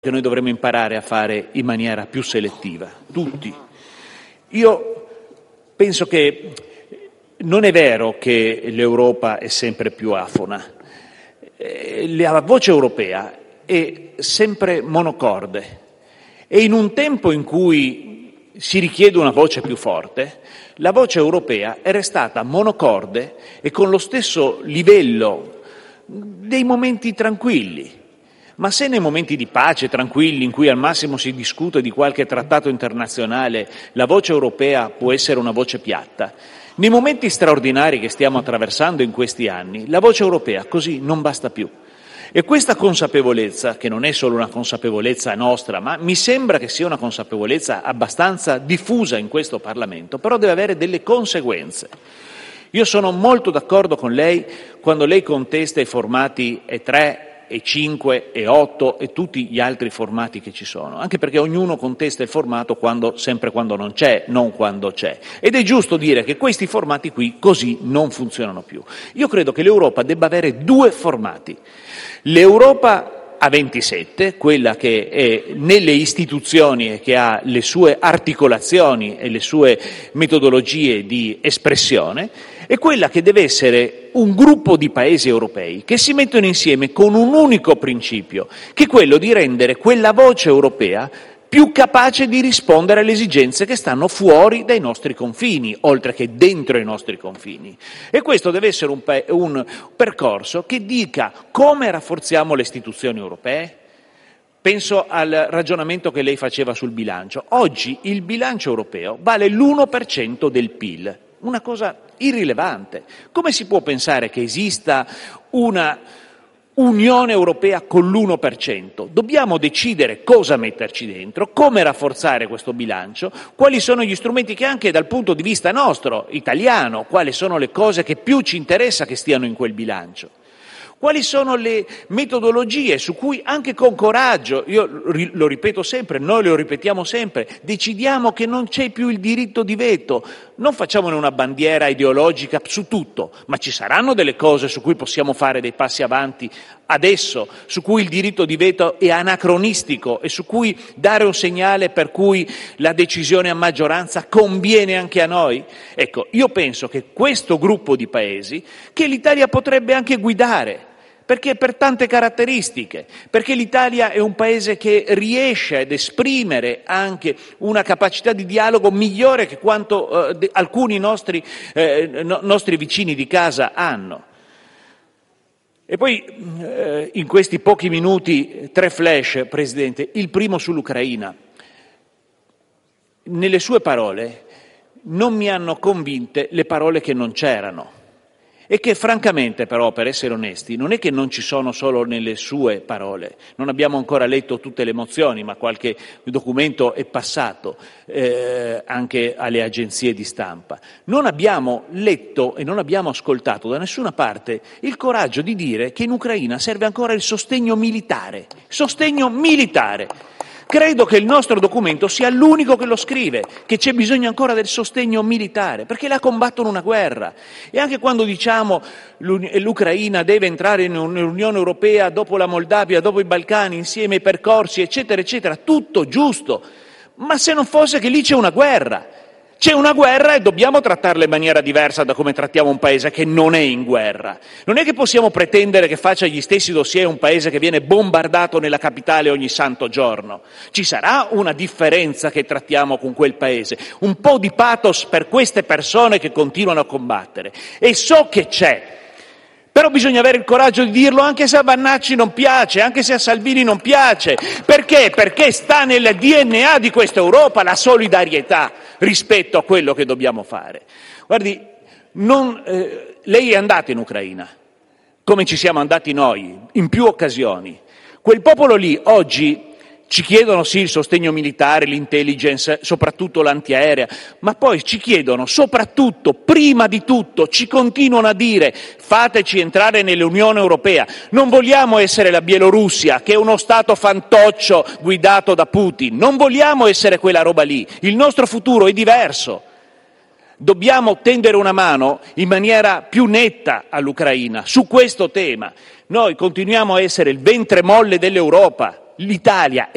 che noi dovremmo imparare a fare in maniera più selettiva, tutti. Io penso che non è vero che l'Europa è sempre più afona. La voce europea è sempre monocorde e in un tempo in cui si richiede una voce più forte, la voce europea è restata monocorde e con lo stesso livello dei momenti tranquilli. Ma se nei momenti di pace, tranquilli, in cui al massimo si discute di qualche trattato internazionale, la voce europea può essere una voce piatta, nei momenti straordinari che stiamo attraversando in questi anni, la voce europea così non basta più. E questa consapevolezza, che non è solo una consapevolezza nostra, ma mi sembra che sia una consapevolezza abbastanza diffusa in questo Parlamento, però deve avere delle conseguenze. Io sono molto d'accordo con lei quando lei contesta i formati E3, E5, E8 e tutti gli altri formati che ci sono, anche perché ognuno contesta il formato sempre quando non c'è, non quando c'è. Ed è giusto dire che questi formati qui così non funzionano più. Io credo che l'Europa debba avere due formati. L'Europa a 27, quella che è nelle istituzioni e che ha le sue articolazioni e le sue metodologie di espressione, e quella che deve essere un gruppo di paesi europei che si mettono insieme con un unico principio, che è quello di rendere quella voce europea più capace di rispondere alle esigenze che stanno fuori dai nostri confini, oltre che dentro i nostri confini. E questo deve essere un percorso che dica come rafforziamo le istituzioni europee. Penso al ragionamento che lei faceva sul bilancio. Oggi il bilancio europeo vale l'1% del PIL, una cosa irrilevante. Come si può pensare che esista una Unione Europea con l'1%? Dobbiamo decidere cosa metterci dentro, come rafforzare questo bilancio, quali sono gli strumenti che anche dal punto di vista nostro, italiano, quali sono le cose che più ci interessa che stiano in quel bilancio. Quali sono le metodologie su cui anche con coraggio, io lo ripeto sempre, noi lo ripetiamo sempre, decidiamo che non c'è più il diritto di veto, non facciamone una bandiera ideologica su tutto, ma ci saranno delle cose su cui possiamo fare dei passi avanti adesso, su cui il diritto di veto è anacronistico e su cui dare un segnale per cui la decisione a maggioranza conviene anche a noi. Ecco, io penso che questo gruppo di paesi, che l'Italia potrebbe anche guidare, perché per tante caratteristiche, perché l'Italia è un paese che riesce ad esprimere anche una capacità di dialogo migliore che quanto alcuni nostri vicini di casa hanno. E poi in questi pochi minuti 3 flash, Presidente. Il primo sull'Ucraina. Nelle sue parole non mi hanno convinte le parole che non c'erano. E che francamente però, per essere onesti, non è che non ci sono solo nelle sue parole, non abbiamo ancora letto tutte le mozioni, ma qualche documento è passato anche alle agenzie di stampa. Non abbiamo letto e non abbiamo ascoltato da nessuna parte il coraggio di dire che in Ucraina serve ancora il sostegno militare. Sostegno militare! Credo che il nostro documento sia l'unico che lo scrive, che c'è bisogno ancora del sostegno militare, perché la combattono una guerra. E anche quando diciamo l'Ucraina deve entrare nell'Unione Europea dopo la Moldavia, dopo i Balcani, insieme ai percorsi, eccetera, eccetera, tutto giusto. Ma se non fosse che lì c'è una guerra. C'è una guerra e dobbiamo trattarla in maniera diversa da come trattiamo un paese che non è in guerra. Non è che possiamo pretendere che faccia gli stessi dossier un paese che viene bombardato nella capitale ogni santo giorno. Ci sarà una differenza che trattiamo con quel paese, un po' di pathos per queste persone che continuano a combattere. E so che c'è. Però bisogna avere il coraggio di dirlo anche se a Vannacci non piace, anche se a Salvini non piace. Perché? Perché sta nel DNA di questa Europa la solidarietà rispetto a quello che dobbiamo fare. Guardi, lei è andata in Ucraina, come ci siamo andati noi, in più occasioni. Quel popolo lì oggi ci chiedono sì il sostegno militare, l'intelligence, soprattutto l'antiaerea, ma poi ci chiedono soprattutto, prima di tutto, ci continuano a dire fateci entrare nell'Unione Europea. Non vogliamo essere la Bielorussia, che è uno Stato fantoccio guidato da Putin. Non vogliamo essere quella roba lì. Il nostro futuro è diverso. Dobbiamo tendere una mano in maniera più netta all'Ucraina su questo tema. Noi continuiamo a essere il ventre molle dell'Europa. L'Italia